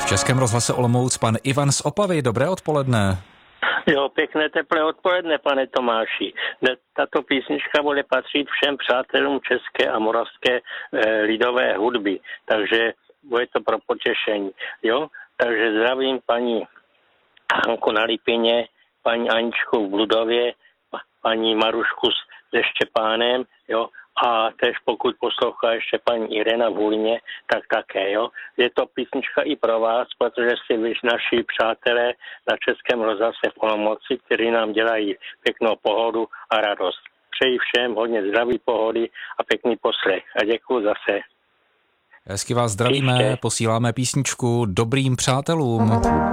Českém rozhlase Olomouc pan Ivan z Opavy. Dobré odpoledne. Jo, pěkné teplé odpoledne, pane Tomáši. Tato písnička bude patřit všem přátelům české a moravské lidové hudby, takže bude to pro potěšení. Jo, takže zdravím paní Hanku na Lipině, paní Aničku v Bludově, paní Marušku se Štěpánem, jo, a tež pokud poslouchá ještě paní Irena v Hulně, tak také, jo. Je to písnička i pro vás, protože jste vy naši přátelé na Českém rozhlase v Olomouci, kteří nám dělají pěknou pohodu a radost. Přeji všem hodně zdraví, pohody a pěkný poslech. A děkuji zase. Hezky vás zdravíme, posíláme písničku dobrým přátelům.